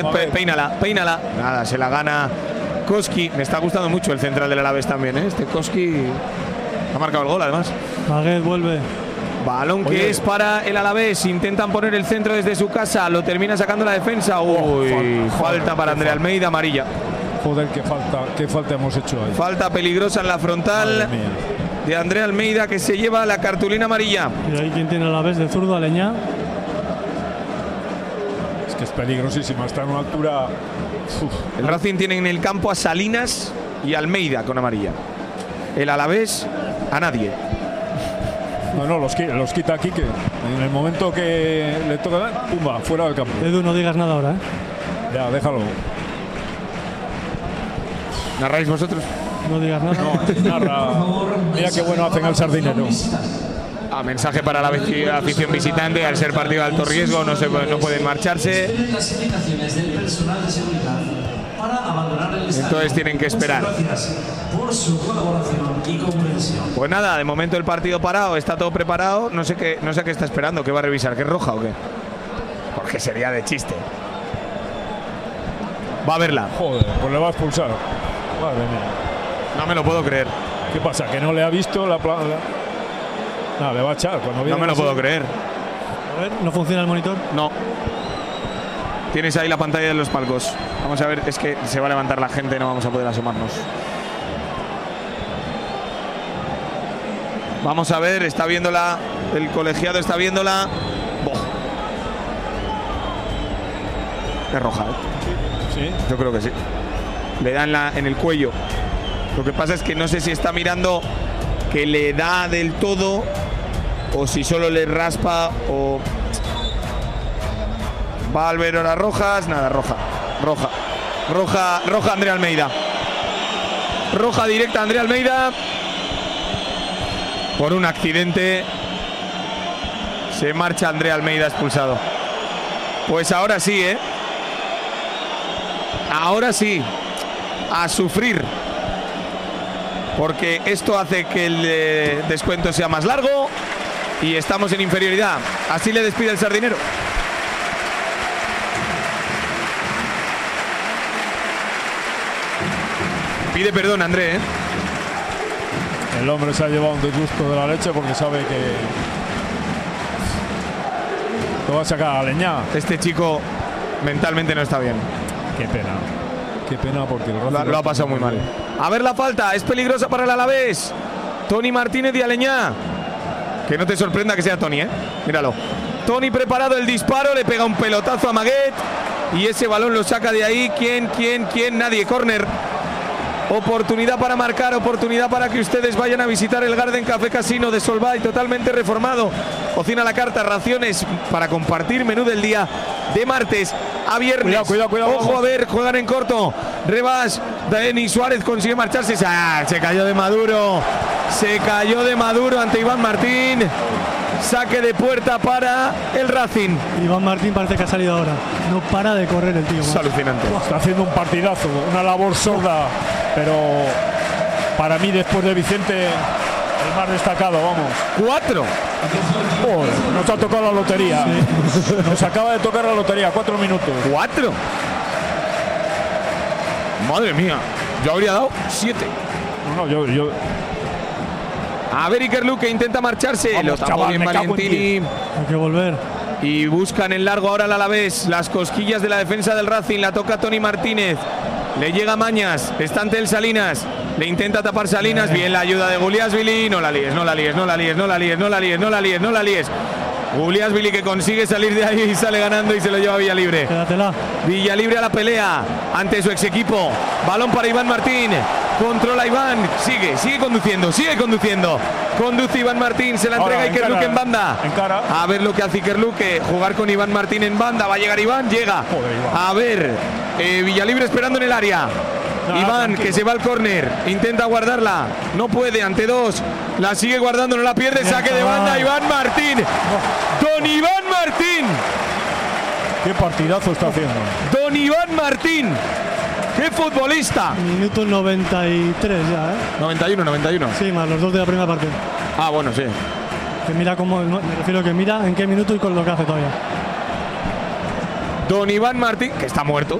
Peínala, peínala. Nada, se la gana Koski. Me está gustando mucho el central del Alavés también, ¿eh? Este Koski ha marcado el gol, además. Maguet vuelve. Balón que es para el Alavés. Intentan poner el centro desde su casa. Lo termina sacando la defensa. Uy, falta para Andrea Almeida, amarilla. Joder, qué falta hemos hecho ahí. Falta peligrosa en la frontal de Andrea Almeida, que se lleva la cartulina amarilla. Y ahí quien tiene el Alavés de zurdo, Aleñá. Es que es peligrosísima, está en una altura. El Racing tiene en el campo a Salinas y Almeida con amarilla. El Alavés a nadie. No, los quita aquí, que en el momento que le toca, pumba, fuera del campo. Edu, no digas nada ahora, ¿eh? Ya, déjalo. ¿Narráis vosotros? No digas nada. No, narra. Mira qué bueno hacen al Sardinero. Mensaje para la afición visitante. Al ser partido de alto riesgo, no pueden marcharse. Entonces tienen que esperar. Pues nada, de momento el partido parado, está todo preparado. No sé qué está esperando, ¿qué va a revisar? ¿Qué es roja o qué? Porque sería de chiste. Va a verla. Joder, pues le va a expulsar. Madre mía. No me lo puedo creer. ¿Qué pasa? ¿Que no le ha visto la No, le va a echar. No me lo puedo creer. A ver, ¿no funciona el monitor? No. Tienes ahí la pantalla de los palcos. Vamos a ver, es que se va a levantar la gente, no vamos a poder asomarnos. Vamos a ver, está viéndola. El colegiado está viéndola. Es roja, ¿eh? Sí. Yo creo que sí. Le da en el cuello. Lo que pasa es que no sé si está mirando que le da del todo o si solo le raspa o... Va a ver horas rojas. Nada, roja. Roja Andrea Almeida. Roja directa Andrea Almeida. Por un accidente. Se marcha Andrea Almeida expulsado. Pues ahora sí, ¿eh? Ahora sí. A sufrir. Porque esto hace que el descuento sea más largo. Y estamos en inferioridad. Así le despide el Sardinero. Pide perdón, André, ¿eh? El hombre se ha llevado un disgusto de la leche porque sabe que lo va a sacar a leña. Este chico mentalmente no está bien. Qué pena. Qué pena porque lo ha pasado muy mal. A ver la falta, es peligrosa para el Alavés. Tony Martínez y Aleñá. Que no te sorprenda que sea Tony, ¿eh? Míralo. Tony preparado el disparo, le pega un pelotazo a Maguet. Y ese balón lo saca de ahí. ¿Quién? Nadie. Córner. Oportunidad para marcar, oportunidad para que ustedes vayan a visitar el Garden Café Casino de Solvay, totalmente reformado. Cocina a la carta, raciones para compartir, menú del día de martes a viernes. Cuidado. Ojo, vamos. a ver, juegan en corto. Rebas, Denis Suárez consigue marcharse. Se cayó de Maduro. Se cayó de Maduro ante Iván Martín. Saque de puerta para el Racing. Iván Martín parece que ha salido ahora. No para de correr el tío. Es alucinante. Está haciendo un partidazo, una labor sorda, pero para mí después de Vicente el más destacado, vamos. 4. Joder, nos ha tocado la lotería. Sí. Nos acaba de tocar la lotería, 4 minutos. 4. Madre mía, yo habría dado 7. No, yo. A ver, Iker Luque intenta marcharse. Vamos, lo tapó chaval, bien Valentini. Hay que volver. Y buscan en largo ahora el Alavés. Las cosquillas de la defensa del Racing. La toca Tony Martínez. Le llega Mañas. Está ante el Salinas. Le intenta tapar Salinas. Bien la ayuda de Guliasvili. No la líes. Guliasvili que consigue salir de ahí y sale ganando y se lo lleva Villalibre. Quédatela. Villalibre a la pelea ante su ex equipo. Balón para Iván Martín. Controla Iván. Sigue conduciendo. Conduce Iván Martín. Se la entrega Iker Luque en banda. A ver lo que hace Iker Luque. Jugar con Iván Martín en banda. Va a llegar Iván. Llega. Joder, Iván. A ver. Villalibre esperando en el área. Iván tranquilo. Que se va al córner. Intenta guardarla. No puede. Ante 2. La sigue guardando. No la pierde. Saque de banda. Iván Martín. Don Iván Martín. Qué partidazo está haciendo. Don Iván Martín. ¡Qué futbolista! Minuto 93 ya, ¿eh? 91. Sí, más los 2 de la primera parte. Ah, bueno, sí. Que mira cómo, me refiero que mira en qué minuto y con lo que hace todavía. Don Iván Martín, que está muerto.